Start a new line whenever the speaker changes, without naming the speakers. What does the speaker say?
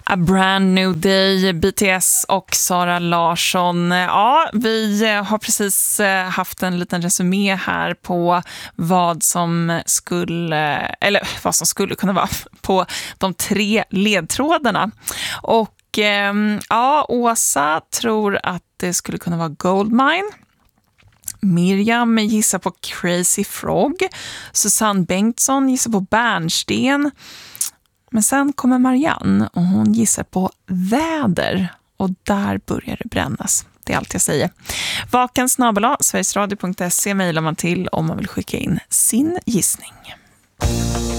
A Brand New Day, BTS och Sara Larsson. Ja, vi har precis haft en liten resumé här på vad som skulle kunna vara på de 3 ledtrådarna. Och ja, Åsa tror att det skulle kunna vara Goldmine. Miriam gissar på Crazy Frog. Susanne Bengtsson gissar på Bärnsten. Men sen kommer Marianne och hon gissar på väder. Och där börjar det brännas. Det är allt jag säger. vaken@sverigesradio.se mejlar man till om man vill skicka in sin gissning.